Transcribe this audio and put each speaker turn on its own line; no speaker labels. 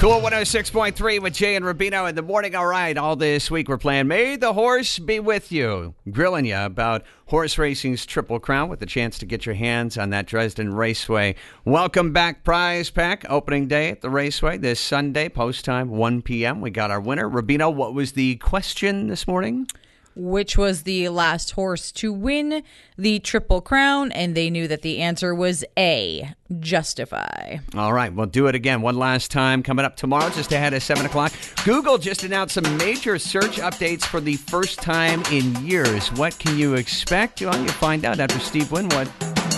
Cool 106.3 with Jay and Rubino in the morning. All right, all this week we're playing May the Horse Be With You. Grilling you about horse racing's Triple Crown with the chance to get your hands on that Dresden Raceway Welcome Back prize pack. Opening day at the Raceway this Sunday, post time 1 p.m. We got our winner. Rubino, what was the question this morning?
Which was the last horse to win the Triple Crown? And they knew that the answer was A, Justify.
All right, we'll do it again one last time. Coming up tomorrow, just ahead of 7 o'clock. Google just announced some major search updates for the first time in years. What can you expect? Well, you'll find out after Steve Winwood.